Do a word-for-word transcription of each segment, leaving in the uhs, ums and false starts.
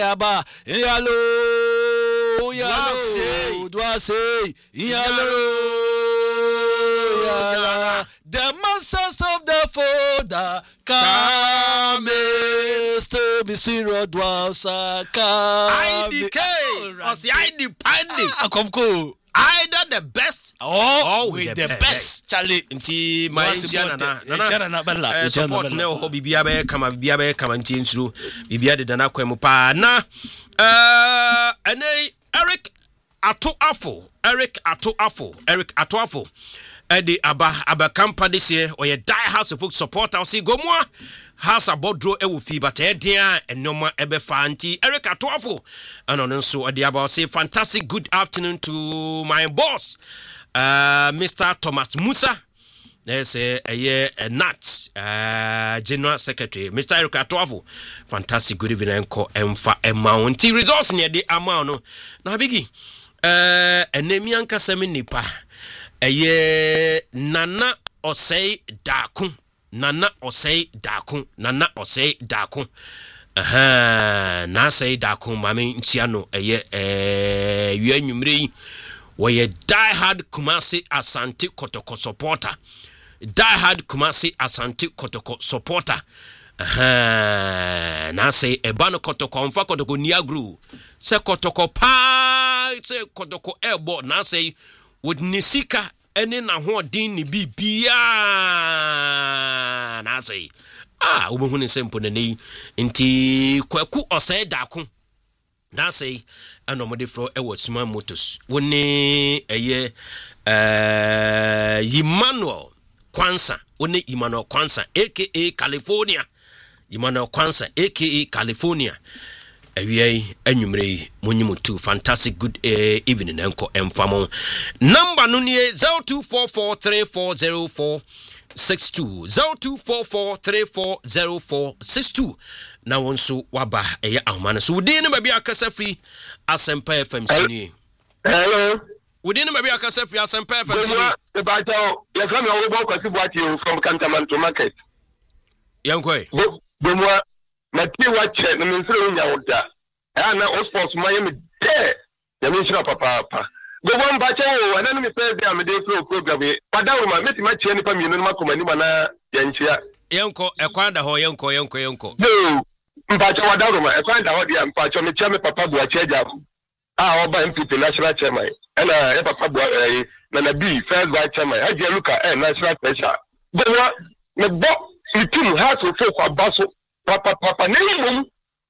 Aba, yalo, yalo, do I say, yalo, yalo, the monsters of the folder, come, Mister Bisiro Dwasa, come, I D K, or the I D Pandy, I come cool. Either the best or oh, with the, the best. Charlie, nti my Jana na na bella. Support ne ho bibia be kama bibia be kama nti nsuru bibia de dana kwemu pa na eh ene Eric Ato Afo Eric Ato Afo Eric Ato Afo Edi aba aba kampa this year or ye die house of folk support I'll see go more house abodro e wo fi but e dia enoma ebe fanti Eric Ato Afo and on so edi aba say fantastic good afternoon to my boss uh Mister Thomas Musa. There's a year a nut uh general secretary Mister Eric Ato Afo. Fantastic good evening ko emfa emount results near the amount no na bigi uh enemi anka semi nipa eye Nana Osei Daku Nana Osei Daku Nana Osei Daku aha na sei Daku mame nchiano eye eh wi anwumre we die hard Kumasi Asante Kotoko supporter die hard Kumasi Asante Kotoko supporter aha na sei ebano Kotoko mfa Kotoko niagru se Kotoko pa se Kotoko ebo na sei with nisika ene na ho din ni bibia na say ah wo hu ne sempo ne nei nti kwaku Osei Daku na say eno mo de fro e wo Smart Motors woni eye eh Emmanuel Kwansa woni Emmanuel Kwansa aka California Emmanuel Kwansa aka California Awiai anwumre munyimu two fantastic good uh, evening enko emfamo number no nie zero two four four three four zero four six two zero two four four three four zero four six two na wonso waba eya ahoma so wudi ne ba bia kasa free Asempa F M sini hello wudi ne ba bia kasa free Asempa F M sini the battle you come your go kwasi boati from Cantamanto market yankoi bo mo na ti wa che na mensere nya woda eh na o sports ma yemi de ya mensere papa papa go bon ba che o ana mi pe be am de flow program e padawo ma meti ma che ni pa mi no ma komani ma na ya nchia yenko ekwanda ho yenko yenko yenko no mpa che wadawo ma ekwanda ho dia mpa che me che me papa bu ache ja ah oba M P P national chairman ena e papa bu na na B first vice chairman Haji Luka eh national treasurer go me bo itum ha so fo kwa baso papa papa neyum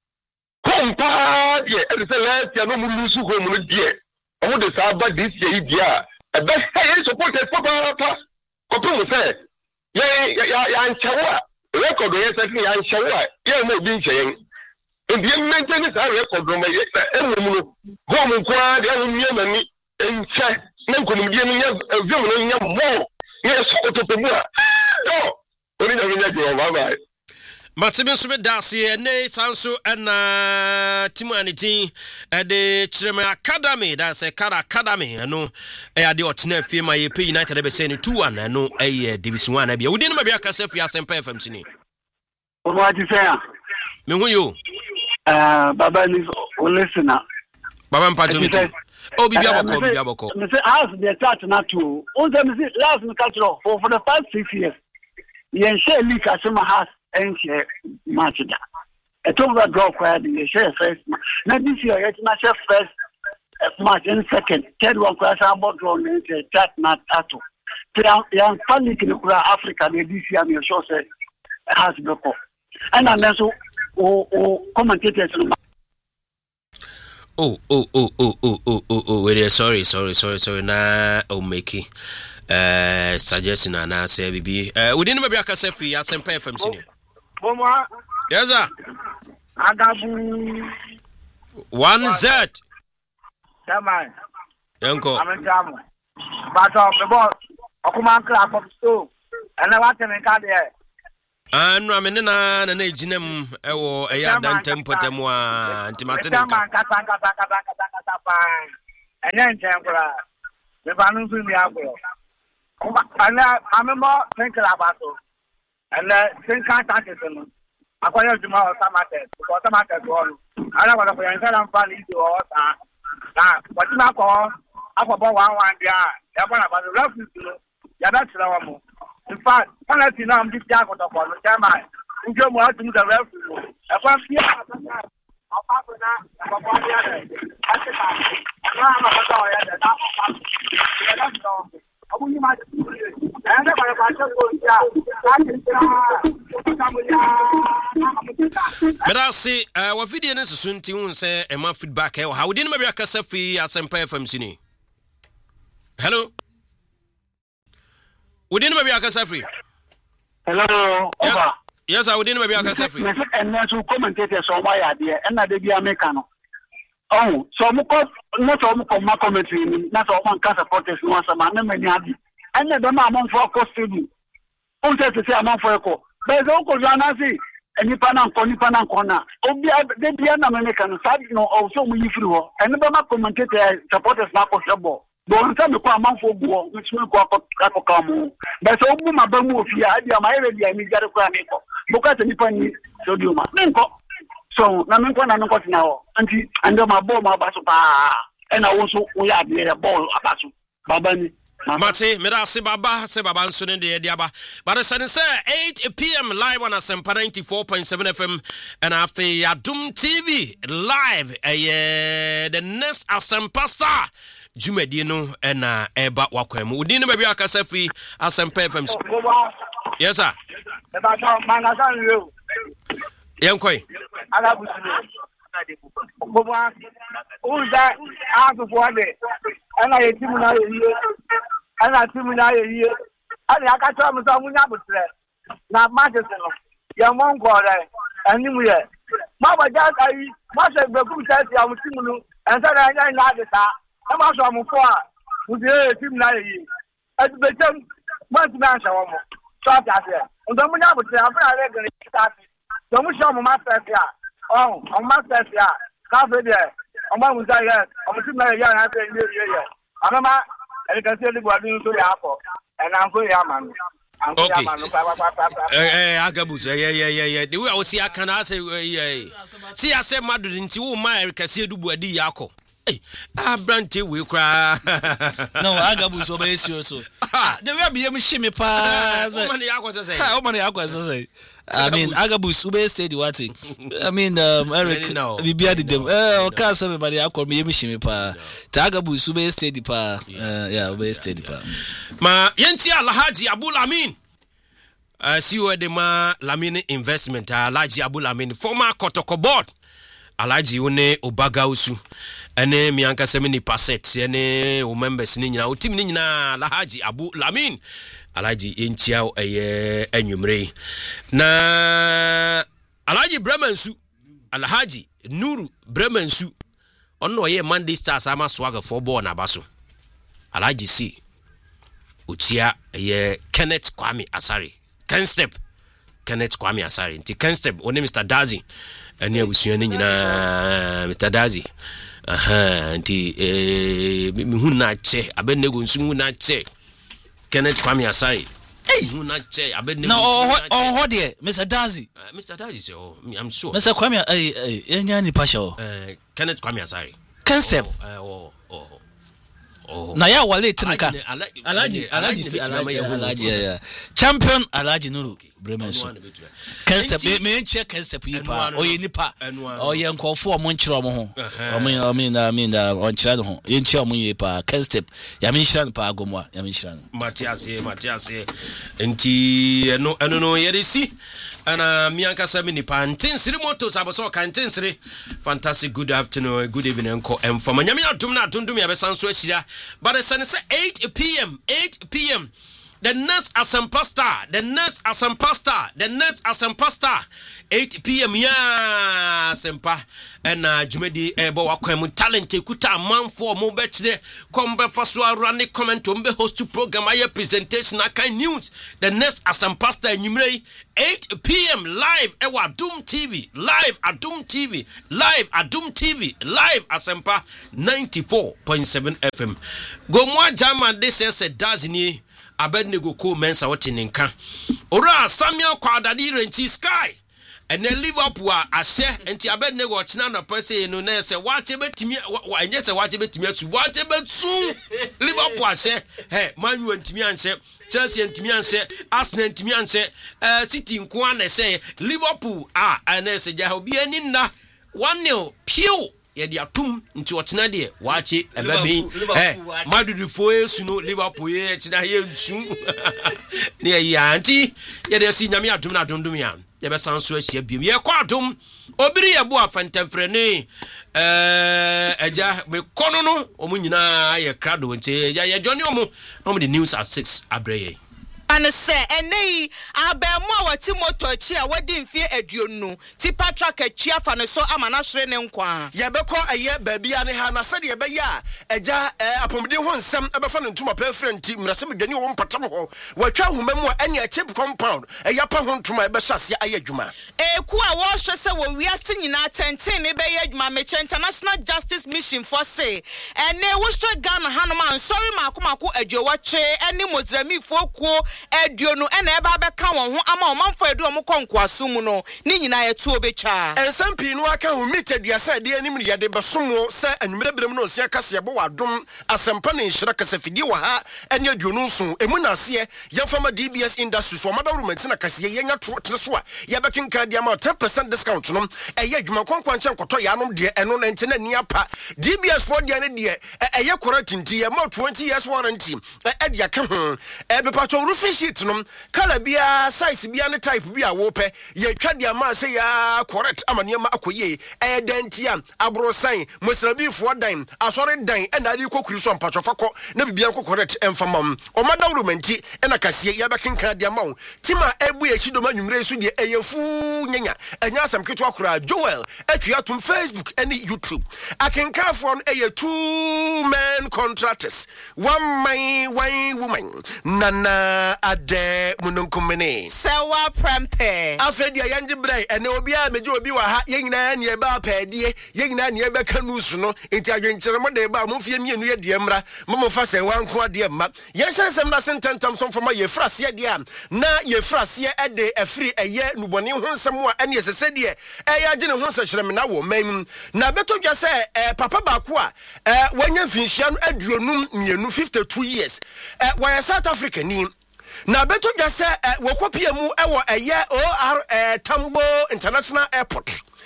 kompa die e se last ya no mu lusu ho mu die o de sa ba this year dia e be say support papa papa ko mu say ye ya ya nchawa record ye say ya nchawa ye mo bi nchen en die maintain sa record no ye e mu no ho mu kwa de no mi mani enche na ko mu die no nya avion no nya mo ye so to to mu a no oni nya nya je bye bye Matibin sube dasi ne sanso na timu aniti de Chirema Academy da se Kara Academy no e ade otena fie ma ye pe United be say ni two one no e Division one na bia wodi no ma bia kasa fie Asempa F M tini o ma ti say me hu yo eh baba ni o listener baba mpacho mi ti o bibia boko bibia boko me say as the start na to o say me last me culture for for the past six years yen share league asema has and share match da. A total draw quite the share first match. Now this year it's not share first match and second. Third one class about draw and third not tato. Young panic in Africa this year me sure say has before. And then so o o commentators Oh oh oh oh oh oh oh oh wait sorry sorry sorry sorry na o make uh suggestion na say bibi uh we didn't maybe akase free Asempa F M senior Mama. Yes sir. Agabu. One Z. Come Yanko. I'm jamu. But of the boss. Okuma club of so. And I want to make out there. Anu amene na na ejinem ewo eya dan tempo temu a antimate nka. Kata kata kata kata kata pa. Enya nchempra. Me banu fi mi agro. Ana amemo think about it. And uh think I touch it. akwanya juma o samate ko samate ko no ala wala ko yansa na mfa ni do o sa na wati na ko akọbọ one one dia ya bana ba referee no ya da tira wa mo in fact penalty na mbi dia ko to ko no chairman njo mo atu da referee no e kwa pia apa ko na ba ba dia de ate ka na ma ba to ya da na ya da to abu ni ma e da ba ba to ko ya ta tira ka mo ya Merasi uh, wa video ne susunti hun se e ma feedback e how din ma bia kasa fi Asempa F M sini. Hello. Udin ma bia kasa fi. Hello, over. Yes, I udin ma bia kasa fi. Me say enna so commentators on why ade e na de bia meka no. Oh, so mo ko no so mo ko ma commentary ni na so man kasa supporters no asama na mani adi. Enna be ma amon for cost table. On say say amon for ko. Be zo ko jana si enipa na nko nipa na nko na obi de bia na me meka no sabi no o so mo yifiri ho. Enna be ma commentators supporters na ko sebo. Don't tell me what I'm for go, which will go up come. But so my bamu of here, I am already a media chronicle. Look at any penny, so do my Ninko. So, Naminko and Nankot now, and under my bomb about and I also we have made a ball about Babani. Mate, Merasi Baba, Sebaba, and Sunan de Diaba. But the sun is eight p.m. live on Asempa ninety-four point seven F M and after Adum T V live. Uh, the next Asempa Star. Jumedi no na eba wakwam udi no bia akasa fi Asempa F M. Yes sir. Eba ta manasan yo. Yenkoi. Ala busulu. Boba uza azu fuade. Ana yetimu na yiye. Ana timu na yiye. Ana akacha musa munya butre. Na Manchester no. Ya mongo re. Animu ye. Ma ba ja kai, ma se gbe ku tete ya mutimu no. Ensa na nya nya de ta. I'm also a mufwa. Would you team like at the time? Once man shall start at here. And then we have to have a regular start. Don't we show my master here? Oh, on master here. Cover there. Among was I here. I'm a team like a young after a year. I'm a man, and you can see the body to the apple. And I'm going to man. Okay. Eh, Agabus, yeah, yeah, yeah, yeah. The way I see, I can say, yeah. See, I said, Madrid into America, see, do Budi Yako. Hey, ah, Branty, we cry. No, Agabus obey serious. Ah, the way be a shimmy pass. How many hours say? How many hours say? I mean, Agabus obey steady watching. I mean, um, Eric, we be added them. Eh, okay, everybody, I call me shimmy pa. Tagabus obey steady pa. Yeah, obey steady pa. Ma, Yentia Alhaji Abu Lamin. Uh, C E O de ma Lamine Investment, Alhaji Abu Lamin, former Kotoko board. Alhaji one Obaga Usu. Ene mianka semini passet. Ene o members ni nyina. O team ni nyina Alhaji Abu Lamin. Alhaji enchiao eye enyumre. Na Alhaji Bremensu. Alhaji Nuru Bremensu. Ono ye Monday Stars ama swagger for born abaso. Alhaji C. Utia ye Kenneth Kwame Asari. Ken Step. Kenneth Kwame Asari. Nti Ken Step one Mister Dazi. Ene abusuani nyina Mister Dazi. Aha, nti eh mi hu na che abenego nsu hu na che. Kenneth Kwame Asari. Hey, hu na che abenego. No, oh oh there, Mister Dazi. Uh, Mister Dazi say oh, I'm sure. Mister Kwame eh eh enya ni pasha oh. Eh Kenneth Kwame Asari. Ken Step. Oh, oh, oh. Oh. Na ya wale tinka. Alaji, Alaji, Alaji, yeah. Champion Alaji Nuru Bremensu. Ken Step me check Ken Step yipa. Oye nipa. Oye nkofo mo nchira mo ho. Omo I mean I mean on chira ho. Ye nchira mo yipa Ken Step. Ya me nchira pa agomwa, ya me nchira. Matias, Matias. Enti eno eno no ye desi. Ana mianka sami ni pantin siri motos abaso kantin siri. Fantastic good afternoon, good evening ko em for manyame atum na atundum ya besanso asira. But the sun say eight p.m. eight p.m. The next Asempa Star, the next Asempa Star, the next Asempa Star. eight p.m. ya Asempa and uh Jumedi ebo wakwemu talent kuta man for mo betde kombe faso arane comment ombe host to program aye presentation aka news. The next Asempa Star nyumrei eight p.m. live ewa Adum T V, live Adum T V, live Adum T V, live Asempa ninety-four point seven F M. Go mo jama de se does ni Abednego ko mensa wote ninka. Ora Samuel Kwadadi Renti Sky. and then Liverpool a share and Abed Nego China per se no ne say what about me and yes what about me what about soon Liverpool say hey Man U and me and say Chelsea and me and say Arsenal and me and say uh City in Kwan say Liverpool ah and say there will be any na one nil pew ye dia tum nti otena de waache ebabe eh madudu foe suno Liverpool ye china ye nsu ne ya anti ye de si nyame adum na dondum ya ye be sanso ahia biem ye kwa adum obiri ye bo afantamfre ne eh eja me kono no omu nyina ye krado nti ya ye joni omu no the news at six abreye and say ene abemu a Timothy achi a wadi mfie aduonu ti Patrick achi afa ne so amana hwere ne nkwa ye beko eye baabia ne ha na sade ye be ya eja apomde ho nsem ebefa ne ntuma pa frenti mrase bedwani wo mpatam ho watwa homa mu a ene a chip compound eya pa ho ntuma ebe hyase aye adwuma eku a wo hwe se wo wiase nyina tenten ne be ye adwuma meche International Justice Mission for say ene wo hwe Ghana hanoma sorry makomako adwowache ene mozrami fokuo eduonu ena eba beka won ho ama omanfo edu omo konkwaso mu no ni nyina ye tu obecha ensampi no aka hu meted ya sa de anim ya de besomo sa anwurebrem no osia kase ebo wadom asempa ne nhira kase fidi wa ha ene eduonu so emu na ase ye fama D B S Industries so madawru mentina kase ye nya to so a ye bekenka dia ma ten percent discount no eye adwuma konkwanche nkoto ya no de eno na ntina ni apa D B S for dia ne de eye correct nti ye ma twenty years warranty e dia ka ho e be patcho rufin sheet no kala bia size bia ne type bia wo pe ye twa dia ma se ya correct amane ma akoye e dentia abrosan musrabifo dan asore dan e na ri kokuri so mpatcho fakọ na bibia ko correct emfamam o madawru menti e na kase ya bekenka dia ma tima ebu ye hidoma nwumre su de eyefu nyanya enya asam keto akora Joel atwa tum Facebook and YouTube akenka for eye two men contractors one man one woman nana ade mununkumene sewa prempe afedi ayanje brai ene obi a meje obi wa ha yenyina ne eba apedie yenyina ne eba kanusu no enti adwenkyere mo de eba mo fie mienu ye de mra mo fa se wanko ade ma ye hyansem na sententam so fama ye frase de am na ye frase e de afiri eye nuboni ho nsem a ene yesese de e ya gene ho nsakyere me na wo mam na beto dwa se papa baako a wanya finhia no aduonum mienu fifty-two years wa South Africa ni na beto dwa se wokopia mu ewo eye O R Tambo International Airport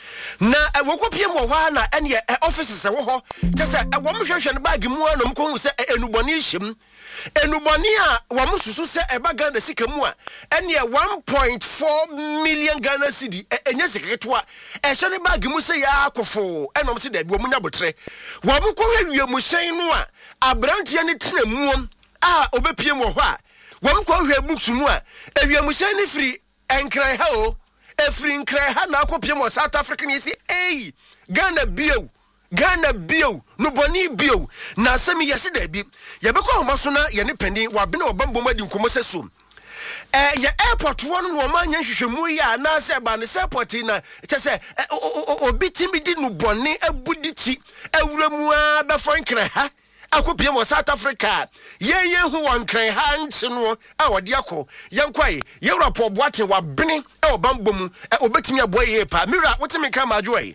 na wokopia mu ho na ene offices wo ho tese wo mhwehwe ne bag mu anom ko hu se enuboni hyem enuboni a wo mususu se eba Ghana sika mu a ene one point four million Ghana cedi enye siketo a ehye ne bag mu se ya akofo enom se da bi wo munya botre wo mko hwie mu hyen no a abrantie ne tena muom a obepie mu ho a wo mko hwie books mu a ehwie mu hyen ne firi enkran ha o efiri nkran ha na akopie mu South Africa ni si eh Ghana bio Ghana bio no boni bio na semi yesi da bi ye beko homaso na ye ne pendin wa be na obambom adi nkomo seso eh ye airport won no ma nya hwehwemu ya na se ba ne airport na che se obi timi di no boni abuditi awuramu a be fon kran ha akopie mo South Africa ye ye hu won kran ha nti no a wode akọ ye nkwae ye rapport boate wa bene e obambom obetimi aboye ye pa mira wotimi ka majoe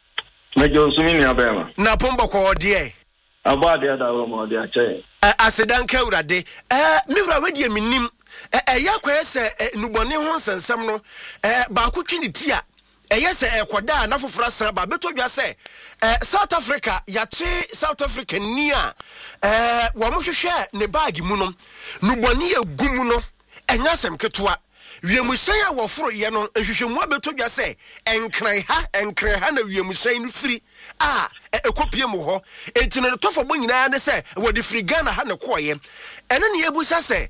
na Johnson ni abema na pombo ko de abade ada wo mo de ache asedan ka urade eh mihura wedi minim eh ya kwese nubone ho nsensem no eh ba ko twini ti a eh se ekoda na fofora san ba beto dwa se eh South Africa ya che South Africa ni a eh wo mo hwehwe ne bag mu no nubone egum no enya sem ketoa Wiemusen ya woforo ye no ehwehwemu abeto dwa se enkran ha enkran ha na wiemusen no firi a ekopie mu ho etino no tofo bo nyina ne se wodi firi Ghana ha ne koye ene ne ebusa se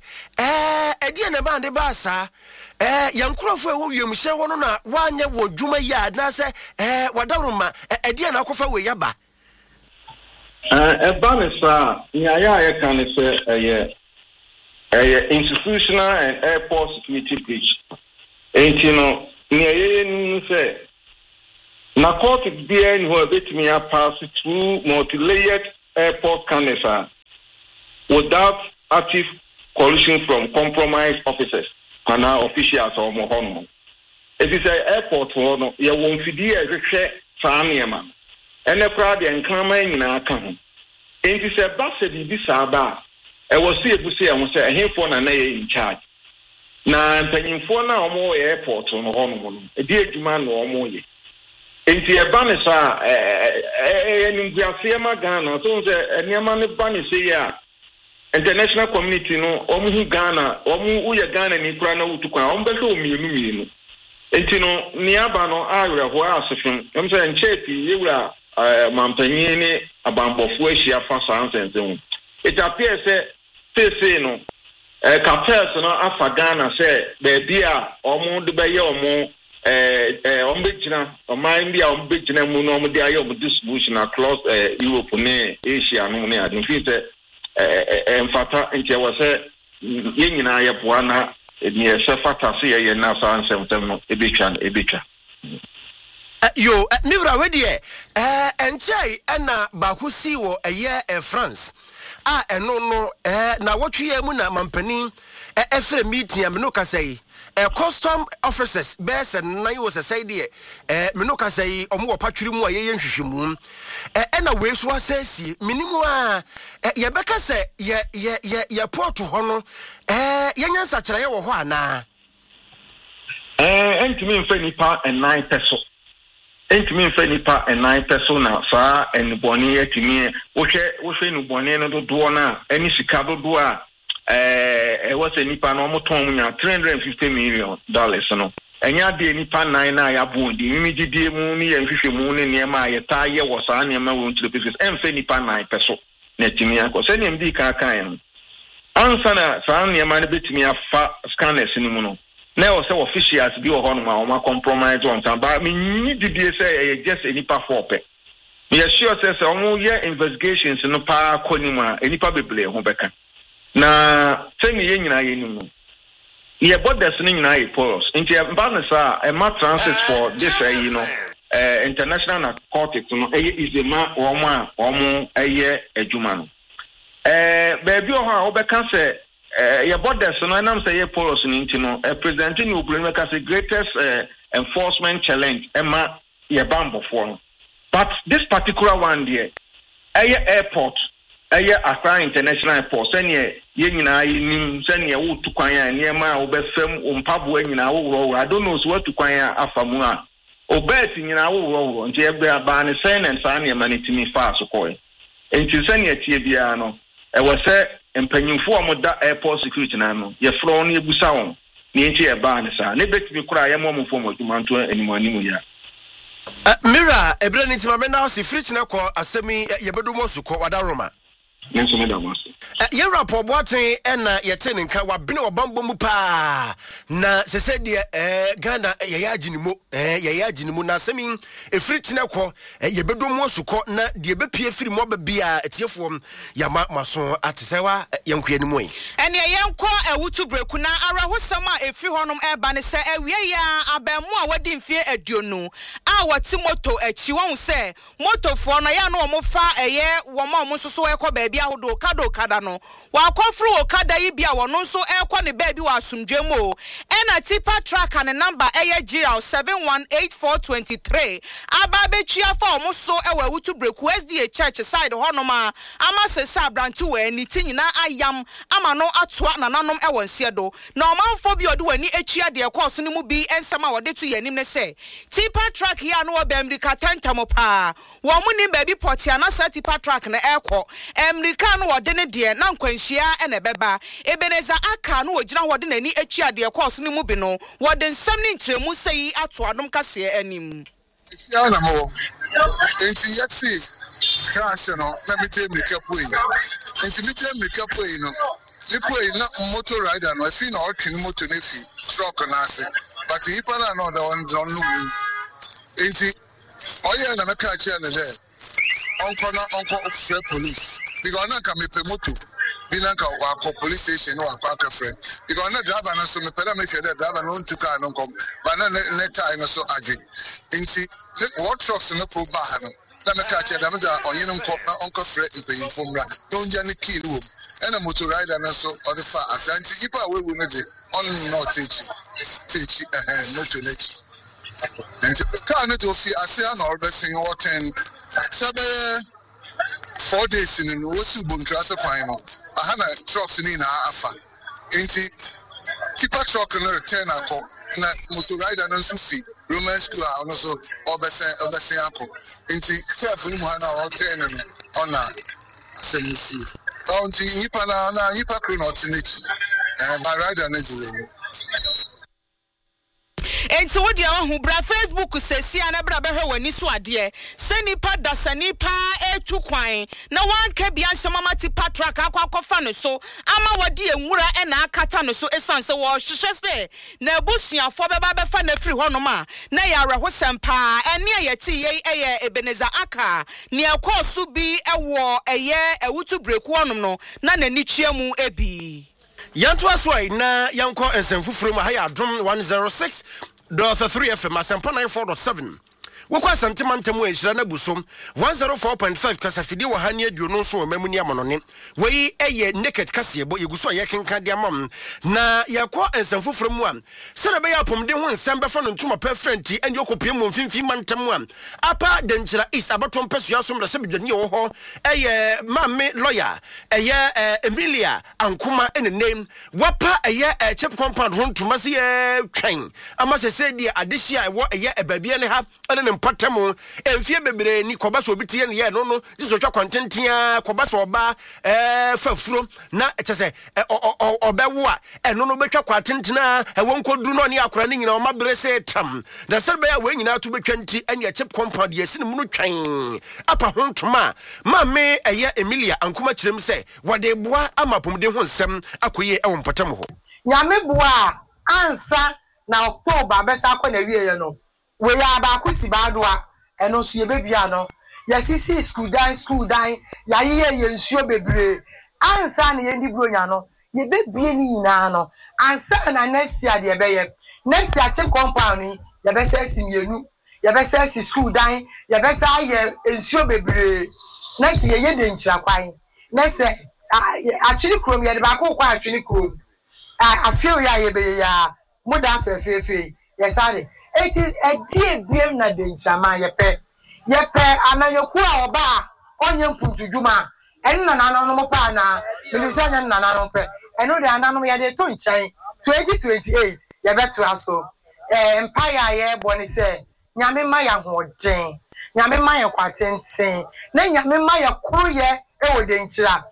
eh ede na bande ba sa eh yankrofo e wo wiemusen ho no na wanya wo dwuma ya na se eh wadawroma ede na akofa we yaba eh e ba me sa nya ya ye kan se eh Uh, institutional and airport security breach. And you know, near say, narcotic beer who are bit me up pass through multi-layered airport canvas without active coalition from compromised officers and our officials or more. It is a airport for no, you won't feed a rich farm, and a crowd and clamoring in our town. It is a bus at the Saba. I was see a bussy and was a handphone and in charge. Now I'm paying for now more airport on one, a dear demand or more. Into a banisa, and in Grafia Ghana, so the Yaman Banisia. International community no omu Ghana omu uya Ghana ni kura na utukwa ombeso omienu mienu enti no niaba no awra ho asofim em se nchepi yewura mampanyi ni abambofo ahia fa sansense ho it appears say say no eh cartels no afa Ghana say be bia omu de beye omu eh eh ombegina oman bia ombegina mu no omu de ayo omu distribution across eh Europe ne Asia no ne adin fi say eh mfata nti wa se yenyina ye boana ni se fata se ye na sa ansem tem no ebetwa ebetwa yo mivra we de eh enchai na ba ku si wo eye France a eno no eh na wotwe mu na mampani e efre meeting am no kasai eh custom officers best na you was say there eh me no kasai omo wo patwiri mu aye nhwehwemu eh na we so asasi minimu a ye beka se ye ye ye port ho no eh yenyansa kire ye wo ho ana eh entimi mfa nipa and nine peso entimi mfa nipa and nine peso na fa en boni etimi wo hwe wo hwe nu boni no do na ani sika do a eh e was nipa no mo ton nya three hundred fifty million dollars no enya de nipa nine na ya bondi mi gidie mu ni ya hwehwe mu ne ne ma ya ta ye wo sa ne ma wo ntire pieces emfe nipa nine peso na timi akọ se ne mdi ka kan ya ansa na sa ne ma ne betimi afa scanners ni mu no na o se officials bi o ho no ma o ma compromise on ta ba mi ni didie se just nipa four pe me sure say se o mu ye investigations no pa koni ma nipa beble ho beka na semi ye nyina ye nimu ye borders ni nyina ye porous nti embanisa e ma transit for this uh, you know uh, international narcotics no e is a ma omo a omo eye adwuma no eh baby o ha obeka se ye borders no enam say ye porous ni nti no uh, presenting you Obrenmeka say greatest uh, enforcement challenge e ma ye bambo for no but this particular one there eye airport eye Accra International Airport senior ye nyina nim senior wo tukwan ya niema obefem ompabo nyina wo woro I don't know so what tukwan ya afamu a obet nyina wo woro nti ebe aba ne sen and san niema ne timi fa so koy enti senior tie bia no e wo se empanyimfo amoda airport security na no ye fro no ebusa won ne enti e ba ne sa ne betimi kura ye mo mo fo mo dumanto animu animu ya mira ebre ni tima me na si fridge na ko asemi ye bedu mo su ko wada roma Nenso me da maso. Ye rapport boaten na ye tene nka wabene obambo mu pa na sese de eh Ghana ye ya aginimu eh ye ya aginimu na semi efiri tene ko ye bedomu asukọ na de bepie firi mo bia etiefo ya ma maso atesewa yenkua ni mu yi ene ye yenko ewutu breku na arahosam a efiri honom eba ne se ewie ya abamu a wadi mfie aduonu a wati moto echi won se motofo na ya no omo fa eye wo ma omo soso ekọ baabi ahodo kado kada no wa akofru okada yi bia wono nso ekọ ne baabi wa asumdwemu o ena tipa track and number eye G R seven one eight four two three aba betua fa omo so ewa wutu breku S D A church side honoma ama sesa brantu we ni tinyina ayam ama no atoa nananom ewo nsiedo na omanfo bi ode wani etua de ekọ so ne mu bi ensama wode to yanim ne se tipa track ya no obamri katantamo pa wo mu ni baabi portia na sa tipa track na ekọ emrika no wode ne de na nkwanhia ene beba ebeneza aka no ogina wode nani etua de ekọ so ne mu bi no wode nsam ne ntremu sei ato adom kase anim ya na mo enti yati crash no na me tell me kapo yi enti me tell me kapo yi no ipo yi na motor rider no afi na o kin motor ne fi truck na ase but ipa na no da on don no enti oye na me ka chia ne de onko na onko officer police because na ka me pe motor binanka wa ko police station no akwa ka friend because na driver na so me peda me fede driver no ntu car no kom but na ne tie no so age nti what trucks no pro ba no na me ka che da me da onye no nko na onko frɛ mpeyin fomra no nja ne kill wo ena motor rider na so o the far asanti ipa we we no de on no teach teach eh no to next nti car no to fi ase na obesin working sabe four days in no wosu bonkra se kwan no aha na trucks ni na afa nti tipa truck no return akọ na motor rider no so fi Roman school a no so obesen obesen akọ nti self ni mo ha na o train no ona semisi nti nipa na na nipa kro no tiniki eh ba rider na jiwe Enti wo dia hu bra Facebook sesi ana bra behwe wani so ade se nipa dasani pa etu kwan na wanka bia nsema ti patrak akwa akọfa no so ama wadi enwura e na akata no so esanse wo hwehwe se na ebusuafo beba befa na firi honom a na ya rehosem pa ene yeti ye eye Ebeneza Aka ne ekosu bi ewo eye ewutu breku honom no na nani chiamu ebi Yanto aswai na yanko ensemfufuru ma haya adom one oh six point three F M asempa ninety-four point seven wokwa sentimentemu ehira na busom one oh four point five kasafidi wa hania aduonu so mamuni amonone wei eye naked kasebo yeguso yekenka de amam na yakwa ensemfufuru mu a sere be yapomde ho ensembe fa no ntuma perfect andi okopie mu mfimfi mantemu a apa denchira is abatom pesu asom da sebedwane wo ho eye mamme lawyer eye Emilia Ankuma ene name wapa eye chip compound ho ntuma se twen amase se die adehia wo eye ebabie ne ha ene mpatemu emfie bebre ni koba so obitie ne ye no no jiso twa kwantentia koba so oba eh fafuro na etese obewo a eno no betwa kwatentina e wonkoduru no ne akora ne nyina o mabre se tam na serbe ya we nyina to betwa nti ene chip compound yesine mu no twan apa ho ntoma ma me eye Emilia Ankuma kirem se wode boa amapomde ho nsem akoye e wompatemu ho nyame boa ansa na October besa akọ na wiye no we ya ba kwisi badoa eno so ye bebia no yasisi school dan school dan ya ye ye nsuo bebre ansa na ye ndi bronya no ye bebie ni nyina no ansa na next year de be ye next year chip compound ni ye be say simienu ye be say school dan ye be say ye nsuo bebre next year ye de nchira kwan next actually krom ye de ba ko kwa actually krom I feel ya ye be ya muda fefefe yes ari eti edi biem na de nchama ye pe ye pe ananyoku a oba onye mpuntudwuma eni na nananom no pa na milisa nya nananom pe eno de ananom ye de to nchan twenty twenty-eight ye beto aso eh empire ye boni se nyame ma ya hoden nyame ma ya kwatenten na nyame ma ya kuru ye e wo de nchira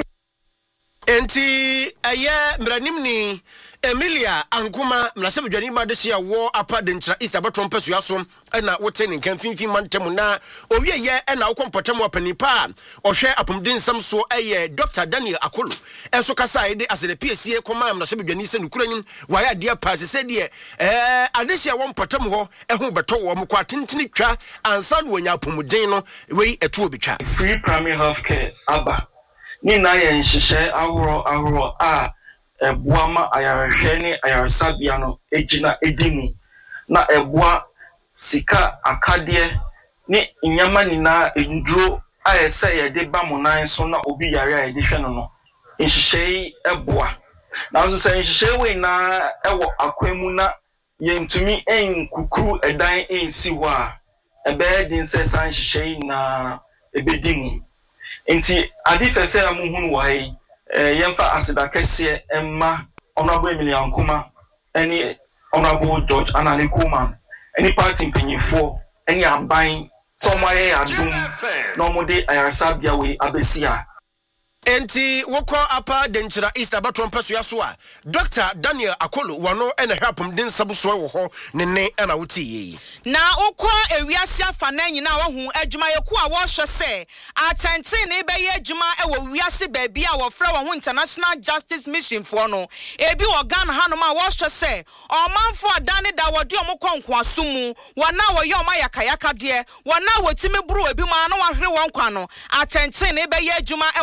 enti aye mranimni Emilia Ankuma mnasebe dwani ma de sia wo apa de ntra is abatom pesu aso na wote ne kan finfin mantemu na owie ye na wo kompotemu apanipa ohwe apomdin sam so eye Doctor Daniel Akolo enso kasa ide asede P S A koma mnasebe dwani se nukuranyim waya de pass se de eh adesia wo mpotemu ho eho beto wo mkwa tintini twa ansa no nya apomdin no wei etu obitwa free primary health care aba ni na ye nhihye aworo aworo a ebuama ayarehwe ni ayaresabia no ejina edimu na ebua sika akade ni nyama ni na enduro ayese ye de ba munan so na obi yare a de hwe no no nhihye ebua na so se nhihye we na ewo akwemu na ye ntumi en kukuru edan ensi ho a ebe din se san nhihye na ebedimu enti adi fefe amuhunu wa yi eh yemfa asida kese emma honorable Emilia Ankuma any honorable George Anani Kuman any party mpanyifo any aban somewhere adum no mode ayarasabia we abesia enti woko apa denchira East abatom peso yaso a Doctor Daniel Akolo wano ena helpum din sabuso wo ho ne ne na wuti yi na ukọ ewiase afa na nyina wo hu adwuma yeku a wo hwe se atenten ne be ye adwuma e wo wiase baabi a wo fra wo hu International Justice Mission for no ebi wo Ghana hanom a wo hwe se omanfo adane da wodi omokonko asumu wana wo ye omayakayaka de wana wo timi buru ebi ma na wo hwere won kwa no atenten ne be ye adwuma e wo man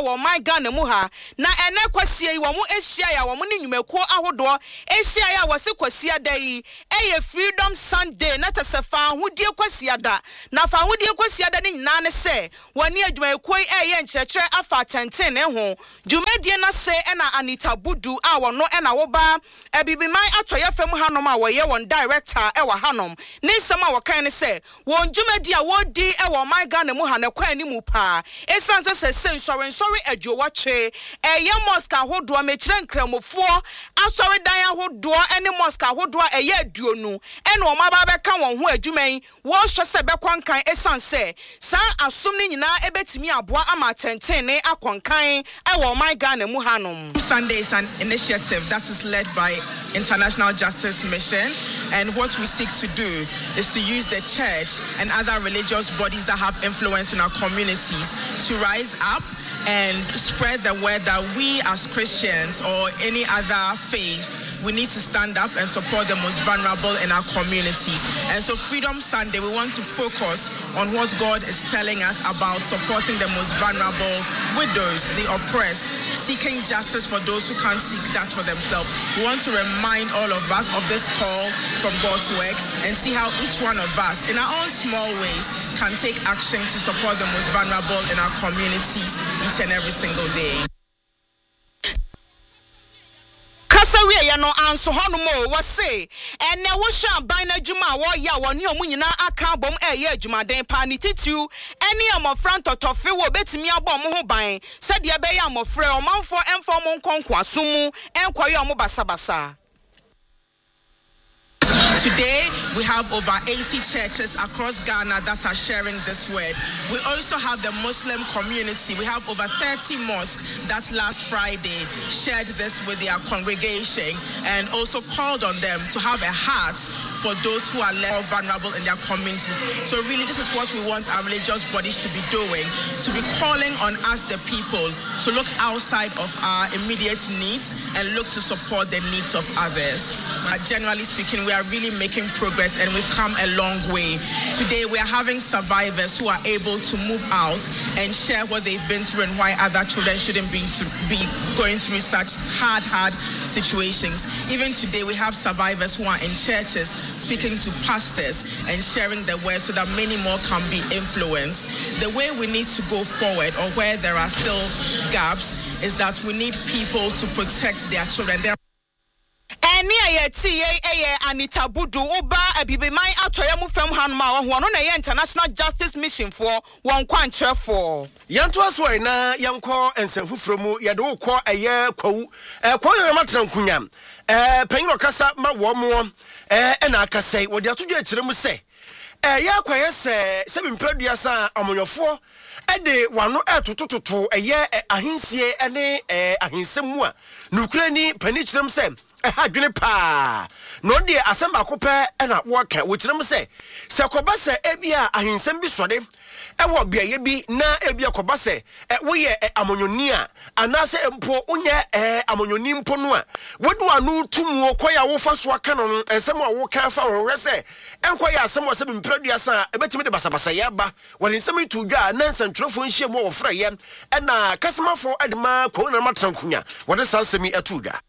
Ghana mu ha na ene kwasie yi wo mu ehia ya wo mu ne nyumekuo ahodo ehia ya wo se kwasia da yi eye Freedom Sunday na tasefa hodie kwasia da na fa hodie kwasia da ne nyina ne se woni adwumayekuo eye nkyerɛkyerɛ afa tenten ne ho dwumadie na se ena Anita Budu a wono ena wo ba ebibiman atoye fam hanom a woye won director e wa hanom ne nsɛm a wɔkan ne se won dwumadi a wodi e wo man Ghana mu ha na kwa ni mu pa esanse se se nsɔre nsɔre adwowa twe eye mosque ahodo mekyerɛ nkramofo asɔre dan ahodo ene mosque ahodo eye aduonu ene wo ma ba bɛka wɔn ho adwuman wo hwɛ se bɛkɔnkan esanse sa asom ne nyina ebetimi aboa ama tenten ne akɔnkan e wo man Ghana mu hanom. Sunday is an initiative that is led by International Justice Mission, and what we seek to do is to use the church and other religious bodies that have influence in our communities to rise up and spread the word that we as Christians or any other faith, we need to stand up and support the most vulnerable in our communities. And so Freedom Sunday, we want to focus on what God is telling us about supporting the most vulnerable, widows, the oppressed, seeking justice for those who can't seek that for themselves. We want to remind all of us of this call from God's work and see how each one of us, in our own small ways, can take action to support the most vulnerable in our communities each and every single day. Kasawe ya no anso hono mo wo se ene wo hwa ban na dwuma wo ya wo ne omu nyina aka bom eye adwumaden pa ni titiu ene amofra ntotofe wo betimi abom ho ban se de be ya amofra omanfo enfo mo nkonko asomu enkoye omo basabasa. Today, we have over eighty churches across Ghana that are sharing this word. We also have the Muslim community. We have over thirty mosques that last Friday shared this with their congregation and also called on them to have a heart for those who are less vulnerable in their communities. So really, this is what we want our religious bodies to be doing, to be calling on us, the people, to look outside of our immediate needs and look to support the needs of others. But generally speaking, we are really making progress and we've come a long way. Today we are having survivors who are able to move out and share what they've been through and why other children shouldn't be, th- be going through such hard, hard situations. Even today we have survivors who are in churches speaking to pastors and sharing the word so that many more can be influenced. The way we need to go forward, or where there are still gaps, is that we need people to protect their children. There Eni ayeti ye eye Anita Budu oba abibiman atoya mu fam hanma ho no na ye International Justice Mission for won kwantrefo yanto asoi na yanko ensafufuro mu ye de ukọ eye kwawu eh kwa na matrankunya eh panyin kasa ma wo mo eh na akasai wo de atodwa akire mu se eh ye kwaye se se bimpradua sa amonyofo ede wano etotototo eye ahinsie ene eh ahinsemu a nukurani panikyerem se ha dwene pa no de asamba kopɛ na wɔka wɔkyerem sɛ sɛ kɔba sɛ ebia ahensɛm bi sɔde ɛwɔ biaye bi na ebia kɔba sɛ woyɛ amonyoni a anase mpo onyɛ amonyoni mpo no a wodu anu tumu kɔya wo fa so aka no ensɛm a wo ka fa wo hwɛ sɛ ɛnkɔyɛ asɛm wɔ sɛ bimpradua sa ebetimi de basabasa yɛ ba wɔne nsɛm itu dwa na nsɛntwerɛfo nhyiam wɔ frɛ yɛ ɛna kasemafo adema kɔ na matrankunya wɔde sansɛmi atu dwa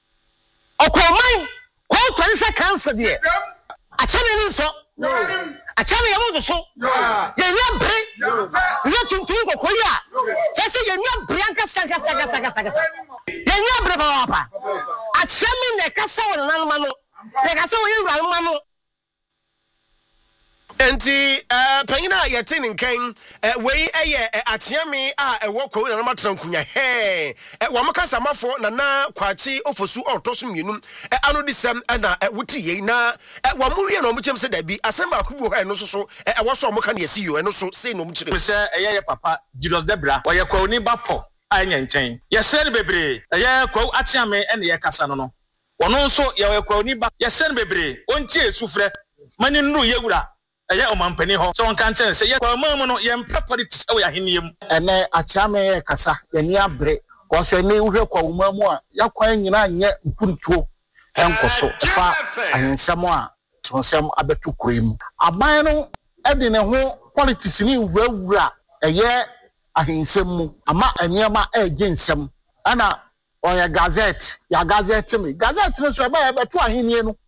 Okoman, ko twanisa cancer de. Achane ni so. Achane yamu do so. Ye nya bre. Ye tuntun ko koya. Chese ye nya bre anka sanga sanga sanga sanga. Ye nya bre ba pa. Achame ne kasa wona nanma no. Ne kasa wo yura nanma no. Enti eh panyina yete nkan eh wei eye atiame a ewo ko na matrankunya he eh wo makasa mafo na na kwachi ofosu otoso mienu eh ano disem na wuti ye na eh wo muwie na omchem se dabi asemba akubu ho no soso eh wo so omka na yesi yo eno so sei no omchire se eye papa Julius Debra wo ye kwa oni bapo anya nchen ye se ne bebre eye kwa atiame ene ye kasa no no wono nso ye kwa oni ba ye se ne bebre onti esufre mani nru yewura eye omampani ho so wonka nchen se ye kwa mamu no ye mpa politics e wo ya heniem ene achame kasa ye ni abre ko so ni uhwe kwa umamu a yakwan nyina nye mpuntuo enkoso fa ahensam a tonsam abetu koim aban no e de ne ho politics ni wurawura eye ahinsem mu ama eniema ejensem ana oya gazette ya gazette me gazette no so eba ya beto ahenie no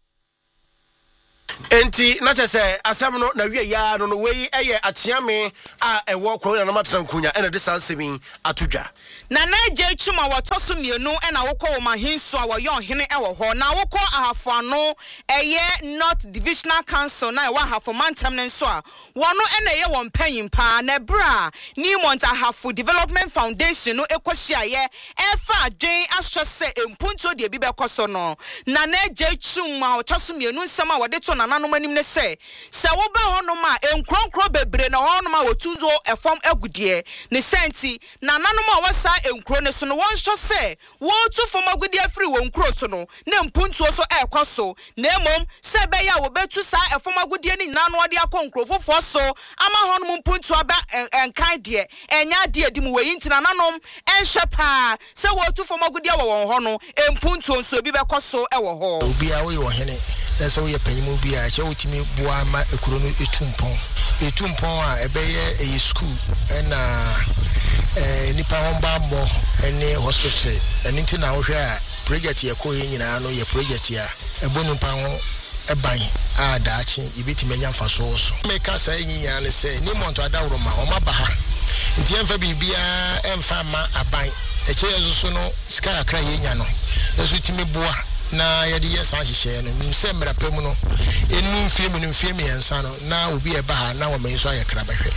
enti na chese asem no na wie ya no no wei eye atiame a ewo kwo na matra nkunya ena de sansemi atudwa na na je chuma wotoso mienu ena wokọ wo mahinso a woyon hene ewo ho na wokọ ahafo ano eye North Divisional Council na wa hafo mantam ne nso a wono ena ye won panyin pa na bra ni monta hafo Development Foundation no ekohia ye efa adwen ahyose empunto de bi bekoso no na na je chuma wotoso mienu nsam a wode to nananom anim ne se se wo ba honom a enkronkro bebre na honom a wotuzo efom agudie ne senti nananom a wasa enkro ne so no won hyo se wo tu fom agudie afri wo nkro so no ne mpuntuo so ekwaso na emom se be ya wo betu sa efom agudie ni nyina no ade akonkro fofo so ama honom mpuntuo aba enkan de enya de di mu weyi ntina nananom enhye pa se wo tu fom agudie wo won ho no empuntuo so bi bekoso e wo ho obi a wo yo hene so ye panyimu bi a che wotimi boa ma ekuro no etumpon etumpon a ebeye e school na eh nipa homba mbo ene hospital ene ntina wo hwe a project ye ko nyina no ye project ya ebonu pa ho eban a daachi ibitime nya mfaso so meka sai nyinya ne se ni monto adawro ma o ma ba ha nti emfa bibia emfa ma aban eche yeso so no sika akra ye nya no yeso timi boa na yedi yes ahihye no mse mrapem no enu mfiem no mfiem yensa no na obi e ba ha na wo menso ayekra bahwe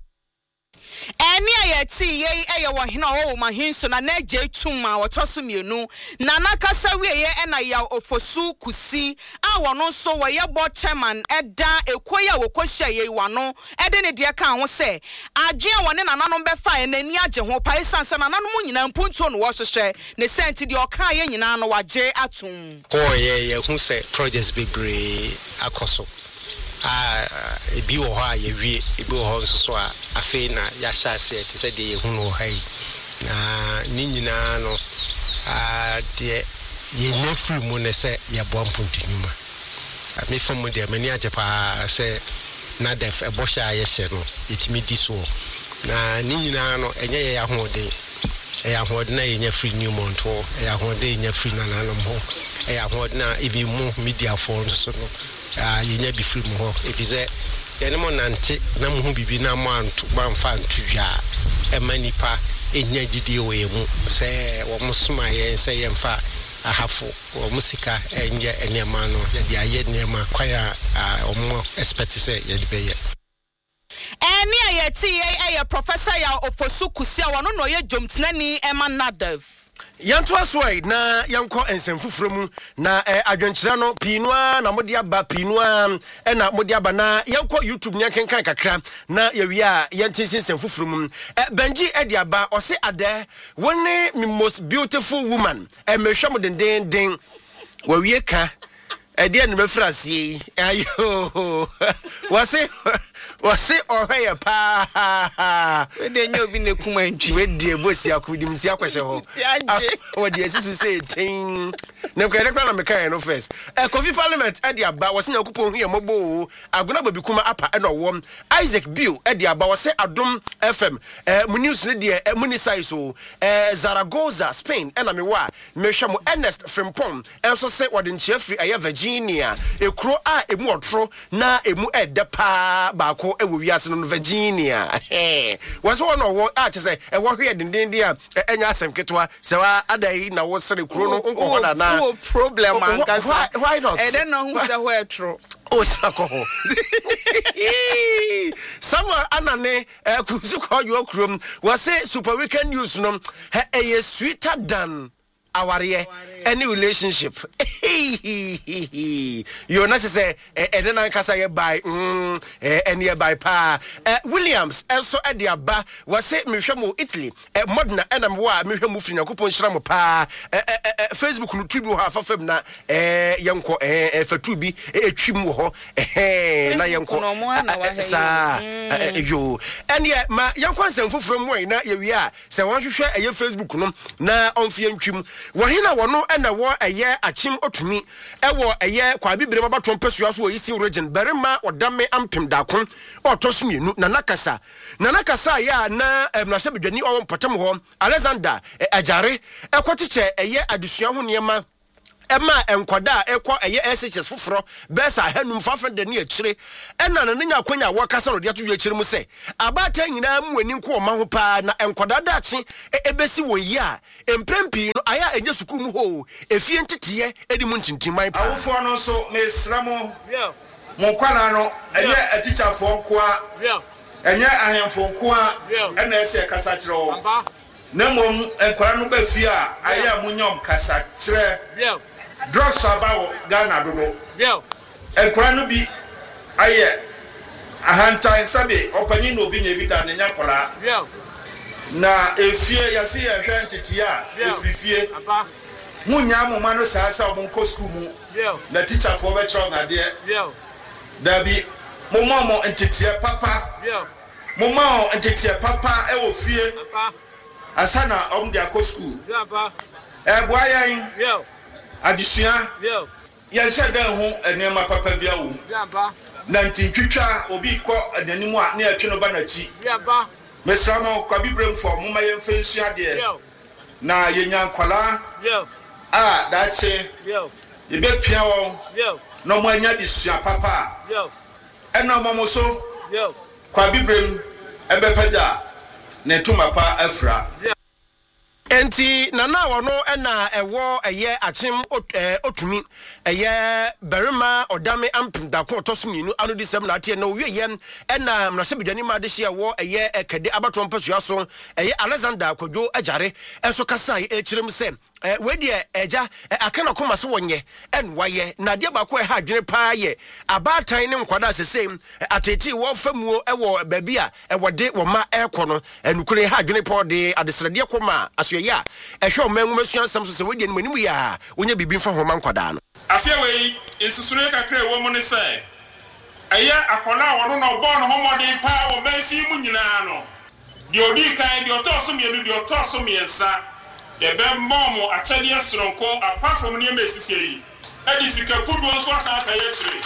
eni ayeti ye eye wo hina wo mahinso na na je tuma wotoso mienu na nakasa wieye ena ya ofosu kusi a wono so wo ye bo chairman eda ekoya wo kohia ye wano ede ne de ka ho se adwe a wone nananom be fa enani age ho pai sansa nananom nyina mpuntuo no wo hwehwe ne senti de oka ye nyina no wage atum o ye ye hu se projects bebre akoso ah ebi wo ha ye wie ebi wo ho nso so a afi na ya sha se ti se de ye hu no hai na ni nyina no ah de ye nefu mu ne se ye bo mpuntunuma me fam de mani age pa se na def e bo sha ye hye no etimi di so na ni nyina no enye ye ya ho de e ya ho de na ye nya free new month ho e ya ho de nya free na nanom ho e ya ho de na ebi mu media phones so no ah yenya bi free mu ho ebize yene mo nante na mu hu bibi na mo antu banfa antudwa e manipa enya gidie we mu se wo musuma ye se yemfa ahafo wo musika enye enema no ye dia ye enema kwaya omo expect se ye dibeye eni ayeti ye ye professor ya ofosu kusia wono no ye jomtenani ema nadav yanto asoi na yanko ensemfufuro mu na eh, adwenkyera no pinua na modi aba pinua e na modi aba na yanko YouTube nya kenkan kakra na yewia yantinsin ensemfufuro mu eh, Benji edi aba ose ade woni me most beautiful woman e mehwa mo den den den wawie ka e de ne befrasie ayo wase wase ohwe pa we de nyo bi ne kuma ntwi we de bosi akudi mti akwhye ho we de asisu say tin ne kwere kwa na meka no first e Kofi Parliament e de aba wase nyakupo hu ye mobo aguna babi kuma apa e no wo Isaac Bill e de aba wase Adom F M e mu news ne de mu ni sai so e Zaragoza Spain e na me wa me hwa mo Ernest Frimpong enso se wode nchiafri aye Virginia e kro a emu otro na emu e de pa ba ko ewo wiase no Virginia eh waso no wo a tse e wo hwe dindindi a enya asem ketwa se wa adai na wo sere kuro no nko ho na na problem ankasa why not e den no hu se ho etro o sako ho sama anane kuzu ko yo krom wase super weekend news no e sweeter than aware any relationship you know say and then ankasa ye by mm any by pa Williams also e de aba was say me hwemo Italy modern enam wa me hwemo firi yakopon hira mo pa Facebook no tubi ho afafam na yenko fatu bi etwim ho na yenko sa yo and ye ma yenko ansem foforo mo na ye wi a se won hwehwe eye Facebook no na onfie ntwim wahina wono ena wo eye achim otumi ewo eye kwa bibire babato mpesua so yisi region berema odame ampem dakon otosmienu na nakasa na nakasa ya na emnase bedwani o mpatam ho Alexander Ajare ekwotiche eye adusua ho niema Emma enkwada ekwa eye S H S foforo besa hanum fafende ne akire ena na nya kwanya wakasa no de ato akire mu se abata nyina mu ani nko ma ho pa na enkwada dachi ebesi wo yi a emprempi no aya enye suku mu ho efie ntitiye edi mu ntintiman pa awofo no so mesramo mo kwana no enye atichafo nkoa enye ahemfo nkoa ena ese kasa kire wo na mom enkwara no ba fie a aya munyom kasa kire drugs about Ghana dodo. Yeah. Enkwara no bi aye ahanta sabe opani no bi na bi da nya kwara. Yeah. Na efie yase ye hwe ntetia efifie. Aba. Munya amoma no saasa obon ko school mu. Yeah. Na teacher for be chro na de. Yeah. Da bi momo mo ntetia papa. Yeah. Momo ntetia papa e wo fie. Aba. Asana om dia ko school. Yeah, aba. E boa yan. Yeah. Adisua yo ya shada ho enema papa bia wo ya ba na ntintwitwa obi kɔ ananimu a na atwe no ba na ti ya ba mesrama kwa bibrem fo mo ma yemfa nsua de na yenya nkwala yo a dache yo yebe pia wo yo no mo anya disua papa yo ena mo mo so yo kwa bibrem ebe paja na tuma pa afra enti nana wono ena ewo eye achim otumi eye berima odame ampem da ko tosuminu anu disem na tie na owie yem ena mrase bedwani ma de hia wo eye ekade abato mpasua so eye Alexander Kwadwo Ajare enso kasa e kirem se eh wedi eja akana koma so wonye en waye na de ba ko e ha adwene pa ye abatan ne nkwada sesem ateti wo famuo ewo baby a ewode wo ma ekono enukure ha adwene pa de adesrede koma asoye a ehwe omangu masua nsam so se wedi ni manimu ya onye bibi mfa homa nkwada no afia wei insusure kakra wo mo ne se aya akola wono no bo no homode pa wo bansi mu nyina no de odi kan de otoso mienu de otoso miensa de be momo atade asronko apart from ne mesisi yi edi sika pudu onso asa aka ye kire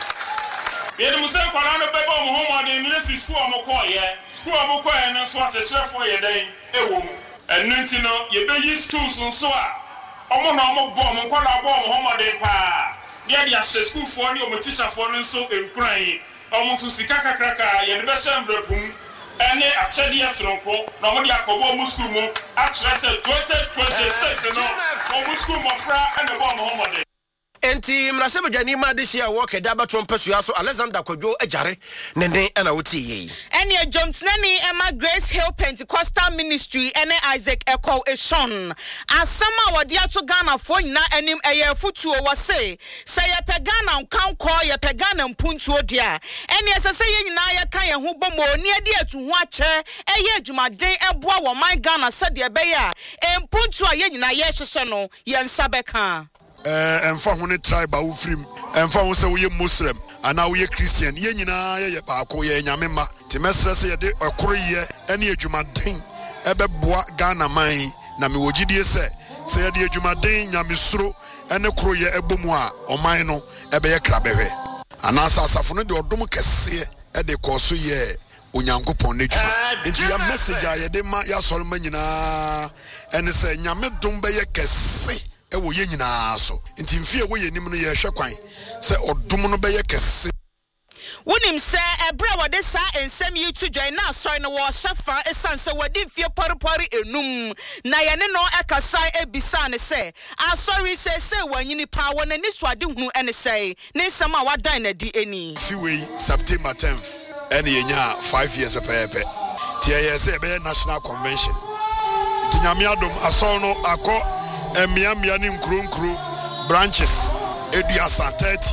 ye mu se kwala no be bo mo homode ni fi school mo ko ye school mo ko ye no so atechrefo ye dan ewo mu enunti no ye be yi schools nso a omo na omo bo mo kwala bo mo homode pa ye dia school for ni omo teacher for nso enkuran omo so sika kakraka ye be semblepum ene atedi asronko na mo di akobo mu school mu atrese twenty twenty-six no mo school mo fra ene bo mo homode enti mrase bedwani ma de hia wo keda bato mpasua so Alexander Kwadwo Ajare nene ana woti ye ene Jomtnani Emma Grace Hill Pentecostal Ministry ene Isaac Eko Eshon asama wodi ato Ghana fo nyina enim eye futuo wo se se ye pegana nkanko ye pegana mpuntuo dia ene sese ye nyina ye kan ye ho bomo oni ade atu ho ache eye adwumaden eboa wo man Ghana sade be ya empuntuo ye nyina ye hyehye no ye nsabeka eh emfa ho ne tribe a wo frim emfa ho se wo ye Muslim ana wo ye Christian ye nyina ye ye baako ye nyame ma ti mesre se ye de ekoro ye ene adwumaden ebeboa Ghana man na me wogidie se se ye de adwumaden nyame suro ene koro ye ebomu a oman no ebe ye krabehwe ana asasafo no de odom kese e de koso ye onyankopon n'edwuma enti ya message a ye de ma ya soro ma nyina ene se nyame dom be ye kese ewo ye nyina so nti mfie wo ye nim no ye hwe kwan se odom no be ye kese Wunim se ebra wode sa ensem yi to join na sorry no wo hyefa esanse wode mfie poripori enum na ye ne no ekasa ebisa ne se a sorry se se wanyini pa wona ni swade hunu ene se ne nsem a wadan na di eni fiwe September tenth ene ye nya five years pepepe tie ye se be national convention ti nyame adom asol no akọ emia mia ni nkro nkro branches ediasa thirty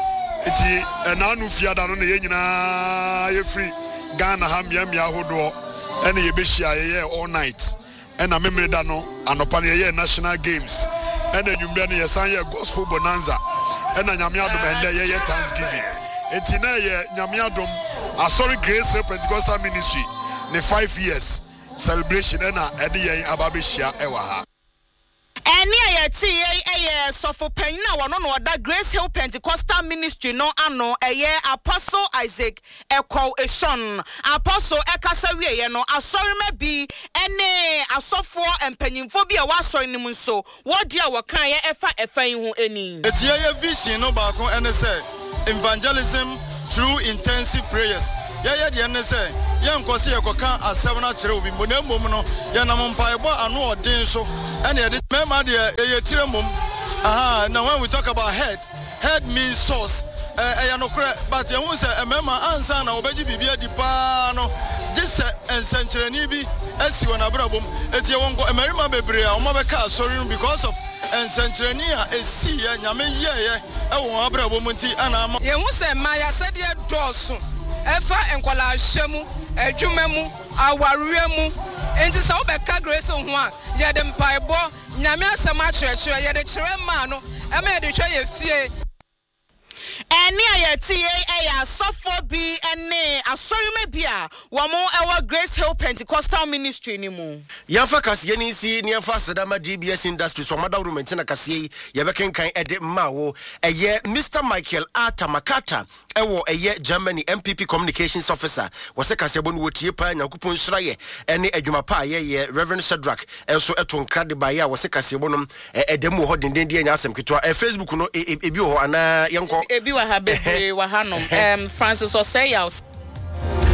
eti enanu fiada no na ye nyina ye free Ghana ha mia mia hodo ene ye behia ye all night ena memre da no anopa ne ye national games ena nwumre ne ye san ye gospel bonanza ena nyame adom ende ye ye Thanksgiving eti na ye nyame adom Asori Grace Pentecostal Ministry ne five years celebration ena ede ye ababehia ewa ha Eni ayeti eye sofo penyin na wono no oda Grace Hill Pentecostal Ministry no ano eye Apostle Isaac Ekwo Eshon Apostle Ekasa wiye no asori me bi ene asofo empanyimfo bi e wasori nim nso wodi a wokan ye efa efan hu eni etie ye vision no ba ko ene say evangelism through intensive prayers ye ye de ene say ye nkosi ye koka asem na kire obi mbona mom no ye nam mpaebo anu odin so ene ye de mema de ye tire mom aha now when we talk about head head means source eh eh no kre but ye hu say mema ansa na obeji bibia di pa no this ensenchereni bi asi wona brabom etie wonko emerima bebre a omo beka sorry because of ensenchereni a esi ya nyame yeye e won abrabom nti ana ama ye hu say ma ya sede doso efa enkwala ahwemu adwumemu awaremu enti sa obeka Grace ho a ye de mpaebo nyame asem a kyerɛkyerɛ ye de kyerɛ ma no e ma ye de hwɛ ye fie Eni ayeti e asofo bi ene asorime bia womo ewo Grace Hill Pentecostal Ministry ni mu Yafa kasiye ni si ni yafa Sedama D B S Industries so mada room ntina kasiye ye bekenkan ede mawo eye Mister Michael Atamakata ewo eye Germany M P P Communications Officer wose kasiye bonu wotie pa Nyankopon hiraye ene adwuma pa ye ye Reverend Shadrack enso eto nkrade ba ye wose kasiye bonu edem wo denden de anya asem ketwa Facebook no ebi ho ana yenko ebi wa ha bebre wa hanom um Francis Osei